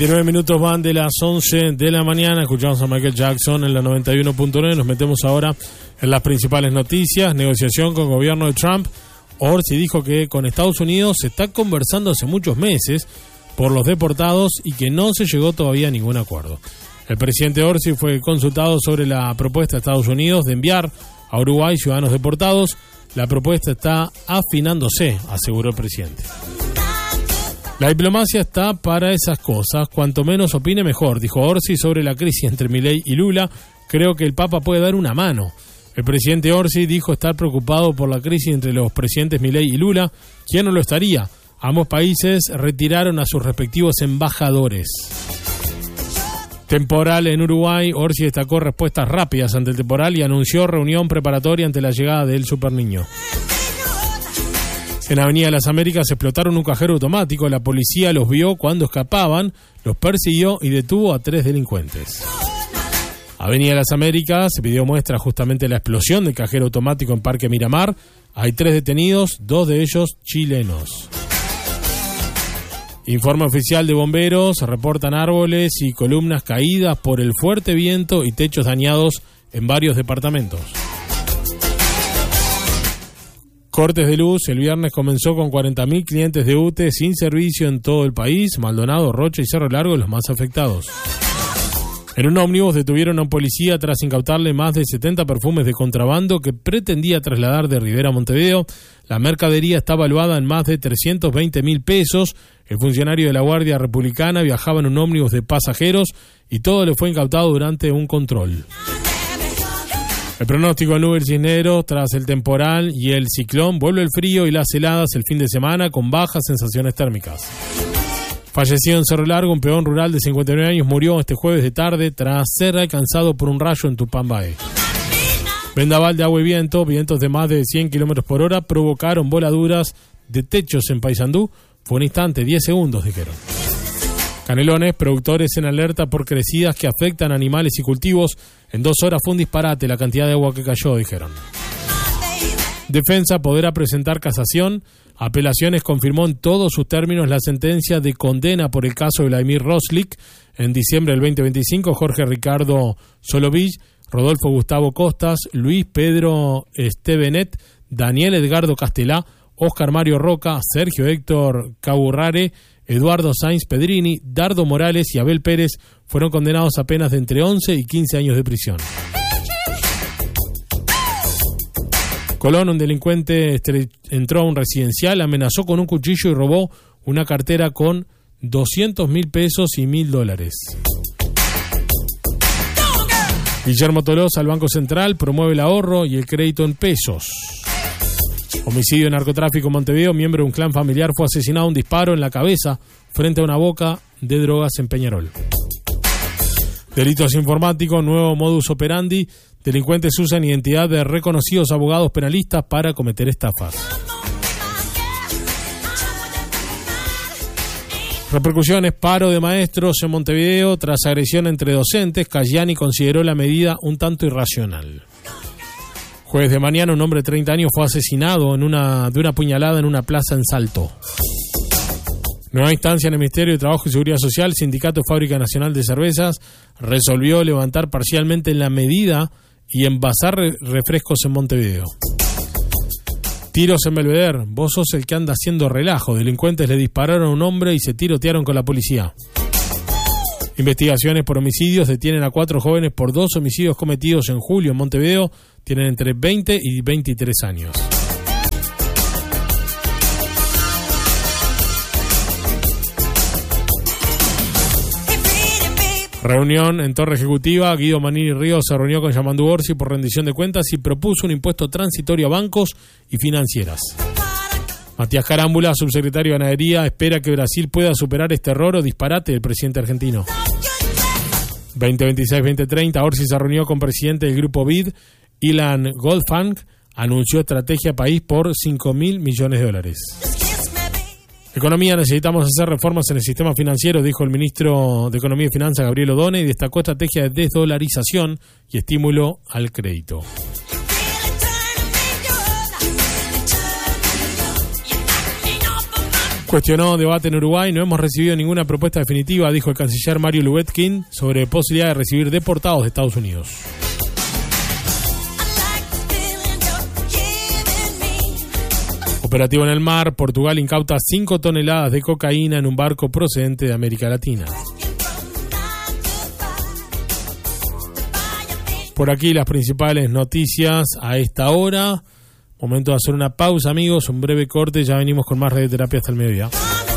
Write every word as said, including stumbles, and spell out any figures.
veintinueve minutos van de las once de la mañana. Escuchamos a Michael Jackson en la noventa y uno punto nueve. Nos metemos ahora en las principales noticias. Negociación con el gobierno de Trump. Orsi dijo que con Estados Unidos se está conversando hace muchos meses por los deportados y que no se llegó todavía a ningún acuerdo. El presidente Orsi fue consultado sobre la propuesta de Estados Unidos de enviar a Uruguay ciudadanos deportados. La propuesta está afinándose, aseguró el presidente. La diplomacia está para esas cosas, cuanto menos opine mejor, dijo Orsi sobre la crisis entre Milei y Lula. Creo que el Papa puede dar una mano. El presidente Orsi dijo estar preocupado por la crisis entre los presidentes Milei y Lula. ¿Quién no lo estaría? Ambos países retiraron a sus respectivos embajadores. Temporal en Uruguay. Orsi destacó respuestas rápidas ante el temporal y anunció reunión preparatoria ante la llegada del Superniño. En Avenida de las Américas explotaron un cajero automático. La policía los vio cuando escapaban, los persiguió y detuvo a tres delincuentes. Avenida de las Américas, se pidió muestra justamente la explosión del cajero automático en Parque Miramar. Hay tres detenidos, dos de ellos chilenos. Informe oficial de bomberos, reportan árboles y columnas caídas por el fuerte viento y techos dañados en varios departamentos. Cortes de luz, el viernes comenzó con cuarenta mil clientes de U T E sin servicio en todo el país. Maldonado, Rocha y Cerro Largo los más afectados. En un ómnibus detuvieron a un policía tras incautarle más de setenta perfumes de contrabando que pretendía trasladar de Rivera a Montevideo. La mercadería está valuada en más de trescientos veinte mil pesos. El funcionario de la Guardia Republicana viajaba en un ómnibus de pasajeros y todo le fue incautado durante un control. El pronóstico en nubes y negro tras el temporal y el ciclón. Vuelve el frío y las heladas el fin de semana con bajas sensaciones térmicas. Fallecido en Cerro Largo, un peón rural de cincuenta y nueve años murió este jueves de tarde tras ser alcanzado por un rayo en Tupambaé. Vendaval de agua y viento, vientos de más de cien kilómetros por hora provocaron voladuras de techos en Paysandú. Fue un instante, diez segundos, dijeron. Canelones, productores en alerta por crecidas que afectan animales y cultivos. En dos horas fue un disparate la cantidad de agua que cayó, dijeron. Defensa podrá presentar casación. Apelaciones confirmó en todos sus términos la sentencia de condena por el caso de Vladimir Roslik. En diciembre del veinte veinticinco, Jorge Ricardo Solovich, Rodolfo Gustavo Costas, Luis Pedro Estevenet, Daniel Edgardo Castelá, Oscar Mario Roca, Sergio Héctor Caburrare, Eduardo Sainz Pedrini, Dardo Morales y Abel Pérez fueron condenados a penas de entre once y quince años de prisión. Colón, un delincuente entró a un residencial, amenazó con un cuchillo y robó una cartera con doscientos mil pesos y mil dólares. Guillermo Tolosa, el Banco Central, promueve el ahorro y el crédito en pesos. Homicidio y narcotráfico en Montevideo. Miembro de un clan familiar fue asesinado a un disparo en la cabeza frente a una boca de drogas en Peñarol. Delitos informáticos, nuevo modus operandi. Delincuentes usan identidad de reconocidos abogados penalistas para cometer estafas. Repercusiones, paro de maestros en Montevideo tras agresión entre docentes. Cayani consideró la medida un tanto irracional. Jueves de mañana, un hombre de treinta años fue asesinado en una, de una puñalada en una plaza en Salto. Nueva instancia en el Ministerio de Trabajo y Seguridad Social, Sindicato Fábrica Nacional de Cervezas, resolvió levantar parcialmente la medida y envasar re- refrescos en Montevideo. Tiros en Belvedere, vos sos el que anda haciendo relajo. Delincuentes le dispararon a un hombre y se tirotearon con la policía. Investigaciones por homicidios detienen a cuatro jóvenes por dos homicidios cometidos en julio en Montevideo. Tienen entre veinte y veintitrés años. Reunión en Torre Ejecutiva. Guido Manini Ríos se reunió con Yamandu Orsi por rendición de cuentas y propuso un impuesto transitorio a bancos y financieras. Matías Carámbula, subsecretario de Ganadería, espera que Brasil pueda superar este error o disparate del presidente argentino. veinte veintiséis veinte treinta, Orsi se reunió con presidente del grupo B I D, Ilan Goldfang, anunció estrategia país por cinco mil millones de dólares. Economía, necesitamos hacer reformas en el sistema financiero, dijo el ministro de Economía y Finanzas, Gabriel Odone, y destacó estrategia de desdolarización y estímulo al crédito. Cuestionó debate en Uruguay. No hemos recibido ninguna propuesta definitiva, dijo el canciller Mario Lubetkin, sobre posibilidad de recibir deportados de Estados Unidos. Operativo en el mar. Portugal incauta cinco toneladas de cocaína en un barco procedente de América Latina. Por aquí las principales noticias a esta hora. Momento de hacer una pausa, amigos, un breve corte. Ya venimos con más Radioterapia hasta el mediodía.